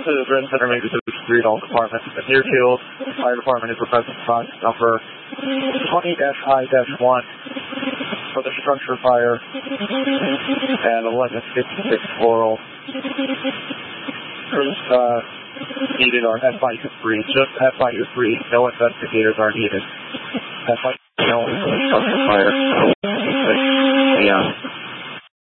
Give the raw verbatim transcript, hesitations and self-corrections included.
To the Grand Center, maybe to the Street All Department. The Deerfield Fire Department is requesting response number twenty dash I dash one for the structure fire at eleven fifty-six Floral. Crews uh, needed are F I U three, just F I U three, no investigators are needed. F I U, no structure fire. Yeah.